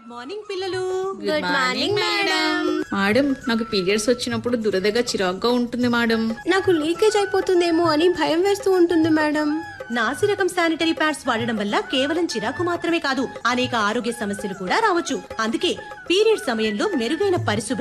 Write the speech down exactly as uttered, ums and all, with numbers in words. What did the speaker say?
Good morning పిల్లలు. Good morning madam. Madam నాకు periods వచ్చినప్పుడు దురదగా చిరాగ్గా ఉంటుంది మేడం. నాకు లీకేజ్ అయిపోతుందేమో అని భయం వేస్తూ ఉంటుంది మేడం. నాసి రకం శానిటరీ ప్యాడ్స్ వాడడం వల్ల కేవలం చిరాకు మాత్రమే కాదు, అనేక ఆరోగ్య సమస్యలు కూడా రావచ్చు. అందుకే పీరియడ్ సమయంలో మెరుగైన పరిశుభ్రత